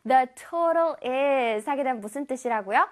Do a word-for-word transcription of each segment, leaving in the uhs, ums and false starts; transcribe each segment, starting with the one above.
the total is 하게 되면 무슨 뜻이라고요?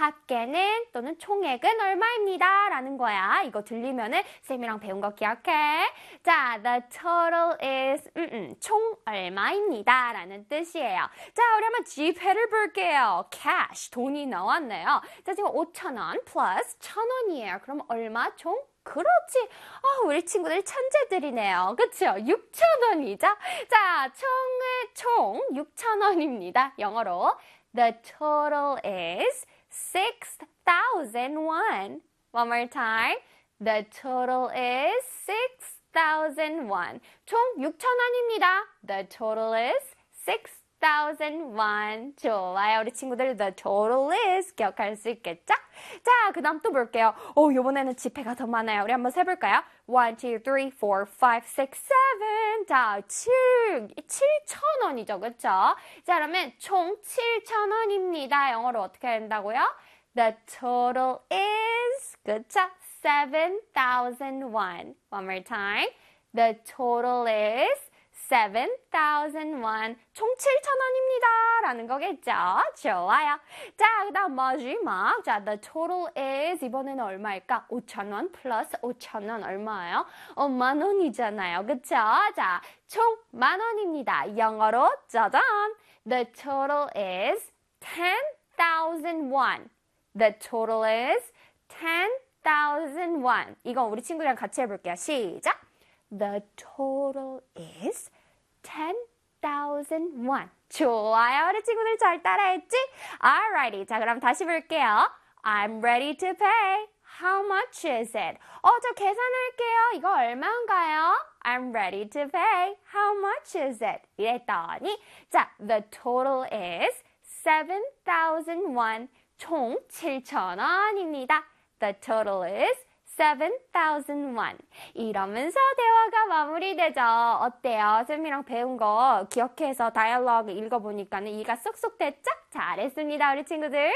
합계는 또는 총액은 얼마입니다 라는 거야. 이거 들리면은 쌤이랑 배운 거 기억해. 자, the total is 음, 음, 총 얼마입니다 라는 뜻이에요. 자, 우리 한번 지폐를 볼게요. cash, 돈이 나왔네요. 자, 지금 오천 원 플러스 천 원이에요. 그럼 얼마 총? 그렇지. 어, 우리 친구들 천재들이네요. 그쵸? 육천 원이죠? 자, 총은 총 육천 원입니다. 영어로 the total is six thousand won. One more time. The total is six thousand won. 총 육천 원입니다. The total is six thousand won. 좋아요. 우리 친구들 the total is 기억할 수 있겠죠? 자, 그 다음 또 볼게요. 오, 이번에는 지폐가 더 많아요. 우리 한번 세볼까요? one, two, three, four, five, six, seven. 자, 칠, 칠천 원이죠. 그쵸? 자, 그러면 총 칠천 원입니다. 영어로 어떻게 한다고요? The total is, 그쵸? seven thousand won. One more time. The total is seven thousand won. 총 칠천 원입니다. 라는 거겠죠? 좋아요. 자, 그 다음 마지막. 자, the total is 이번에는 얼마일까? 오천 원 플러스 오천 원 얼마예요? 어, 만 원이잖아요. 그쵸? 자, 총 만 원입니다. 영어로 짜잔! The total is ten thousand won. The total is ten thousand won. 이거 우리 친구랑 같이 해볼게요. 시작! The total is ten thousand won. 좋아요. 우리 친구들 잘 따라했지? Alrighty. 자, 그럼 다시 볼게요. I'm ready to pay. How much is it? 어, 저 계산할게요. 이거 얼마인가요? I'm ready to pay. How much is it? 이랬더니, 자, the total is seven thousand won. 총 칠천 원입니다. The total is seven thousand won. 이러면서 대화가 마무리되죠. 어때요? 쌤이랑 배운 거 기억해서 다이얼로그 읽어보니까는 이해가 쏙쏙 됐죠? 잘했습니다, 우리 친구들.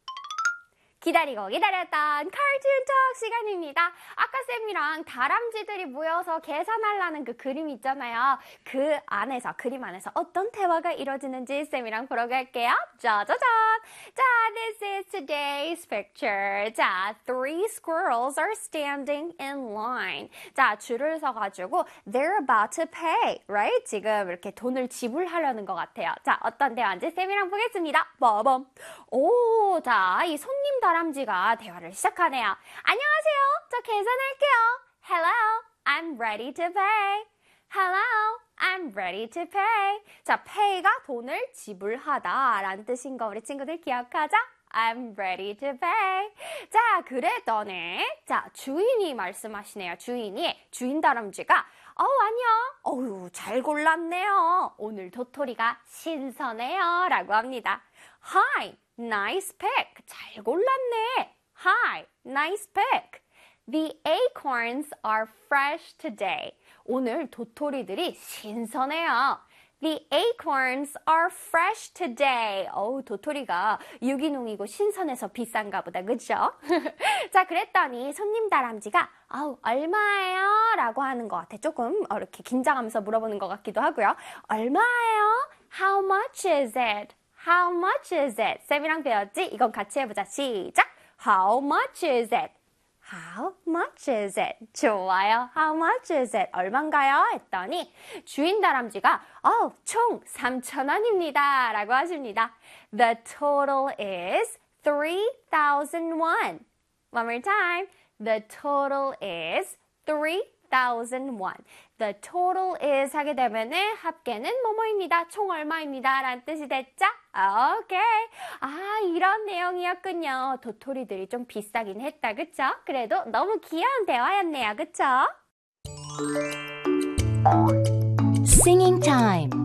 기다리고 기다렸던 카툰 톡 시간입니다. 아까 쌤이랑 다람쥐들이 모여서 계산하려는 그 그림 있잖아요. 그 안에서, 그림 안에서 어떤 대화가 이루어지는지 쌤이랑 보러 갈게요. 짜자잔! 자, this is today's picture. 자, three squirrels are standing in line. 자, 줄을 서가지고 they're about to pay, right? 지금 이렇게 돈을 지불하려는 것 같아요. 자, 어떤 대화인지 쌤이랑 보겠습니다. 빠밤! 오, 자, 이 손님 다람쥐가 대화를 시작하네요. 안녕하세요. 저 계산할게요. Hello, I'm ready to pay. Hello, I'm ready to pay. 자, pay가 돈을 지불하다 라는 뜻인 거 우리 친구들 기억하죠? I'm ready to pay. 자, 그랬더니 자, 주인이 말씀하시네요. 주인이, 주인 다람쥐가 어, 아니요. 어우, 잘 골랐네요. 오늘 도토리가 신선해요. 라고 합니다. Hi, nice pick. 잘 골랐네. Hi, nice pick. The acorns are fresh today. 오늘 도토리들이 신선해요. The acorns are fresh today. 어우, 도토리가 유기농이고 신선해서 비싼가 보다. 그죠? 자, 그랬더니 손님 다람쥐가 아우, 얼마예요? 라고 하는 것 같아. 조금 이렇게 긴장하면서 물어보는 것 같기도 하고요. 얼마예요? How much is it? How much is it? 쌤이랑 배웠지? 이건 같이 해보자. 시작! How much is it? How much is it? 좋아요. How much is it? 얼만가요? 했더니 주인 다람쥐가 어, 총 삼천 원입니다. 라고 하십니다. The total is three thousand won. One more time. The total is three thousand won. The total is 하게 되면은 합계는 뭐뭐입니다. 총 얼마입니다. 라는 뜻이 됐죠? 오케이. 아, 이런 내용이었군요. 도토리들이 좀 비싸긴 했다. 그쵸? 그래도 너무 귀여운 대화였네요. 그쵸? Singing time.